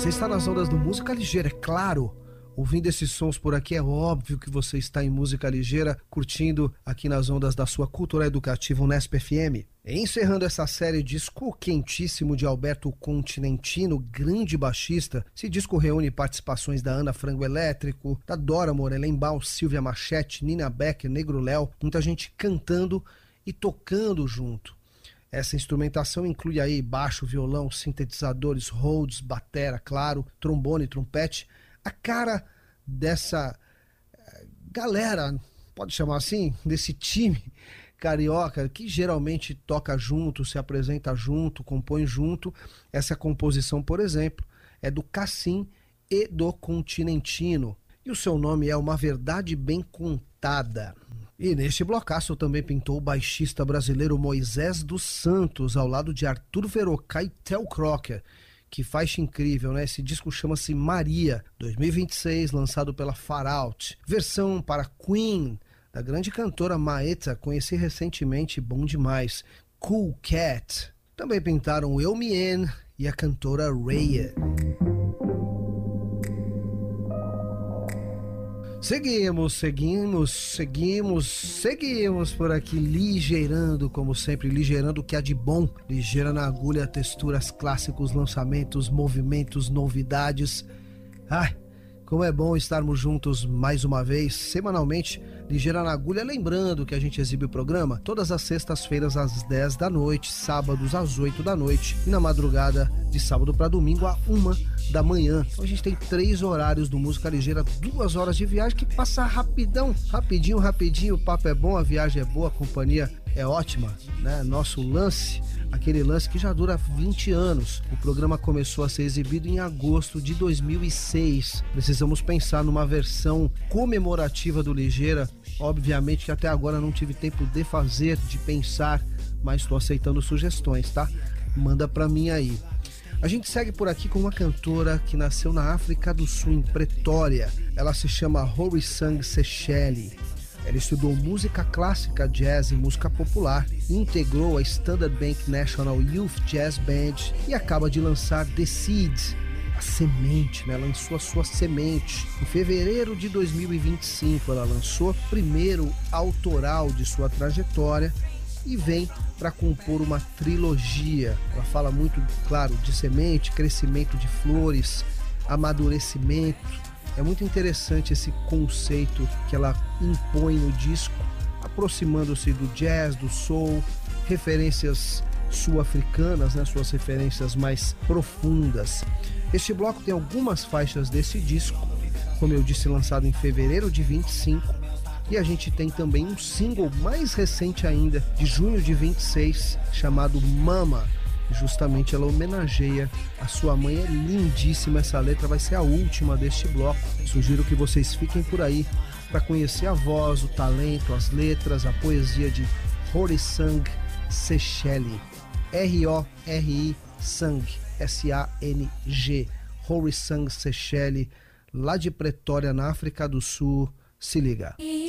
Você está nas ondas do Música Ligeira, é claro. Ouvindo esses sons por aqui, é óbvio que você está em música ligeira, curtindo aqui nas ondas da sua cultura educativa Unesp FM. Encerrando essa série Disco Quentíssimo de Alberto Continentino, grande baixista, esse disco reúne participações da Ana Frango Elétrico, da Dora Morelembal, Silvia Machete, Nina Becker, Negro Léo, muita gente cantando e tocando junto. Essa instrumentação inclui aí baixo, violão, sintetizadores, Rhodes, batera, claro, trombone, trompete. A cara dessa galera, pode chamar assim, desse time carioca que geralmente toca junto, se apresenta junto, compõe junto. Essa composição, por exemplo, é do Cassim e do Continentino. E o seu nome é Uma Verdade Bem Contada. E neste blocaço também pintou o baixista brasileiro Moisés dos Santos, ao lado de Arthur Verocai e Theo Crocker. Que faixa incrível, né? Esse disco chama-se Maria, 2026, lançado pela Far Out. Versão para Queen, da grande cantora Maeta, conheci recentemente, bom demais. Cool Cat. Também pintaram Eu Me En e a cantora Raya. Seguimos por aqui, ligeirando, como sempre, ligeirando o que há de bom. Ligeira na agulha, texturas, clássicos, lançamentos, movimentos, novidades. Ai, como é bom estarmos juntos mais uma vez, semanalmente, ligeira na agulha. Lembrando que a gente exibe o programa todas as sextas-feiras às 10 da noite, sábados às 8 da noite e na madrugada de sábado para domingo à 1 da manhã. Então a gente tem 3 horários do Música Ligeira, 2 horas de viagem que passa rapidinho, o papo é bom, a viagem é boa, a companhia é ótima, né? Nosso lance, aquele lance que já dura 20 anos. O programa começou a ser exibido em agosto de 2006. Precisamos pensar numa versão comemorativa do Ligeira. Obviamente que até agora não tive tempo de fazer, de pensar, mas estou aceitando sugestões, tá? Manda pra mim aí. A gente segue por aqui com uma cantora que nasceu na África do Sul, em Pretória. Ela se chama Horisang Secheli. Ela estudou música clássica, jazz e música popular, integrou a Standard Bank National Youth Jazz Band e acaba de lançar The Seed, a semente, né? Lançou a sua semente. Em fevereiro de 2025 ela lançou o primeiro autoral de sua trajetória e vem para compor uma trilogia. Ela fala muito, claro, de semente, crescimento de flores, amadurecimento. É muito interessante esse conceito que ela impõe no disco, aproximando-se do jazz, do soul, referências sul-africanas, né, suas referências mais profundas. Este bloco tem algumas faixas desse disco, como eu disse, lançado em fevereiro de 25, e a gente tem também um single mais recente ainda, de junho de 26, chamado Mama. Justamente ela homenageia a sua mãe. É lindíssima essa letra, vai ser a última deste bloco. Sugiro que vocês fiquem por aí para conhecer a voz, o talento, as letras, a poesia de Horisang Secheli. R-O-R-I Sang, S-A-N-G. Horisang Secheli, lá de Pretória, na África do Sul. Se liga.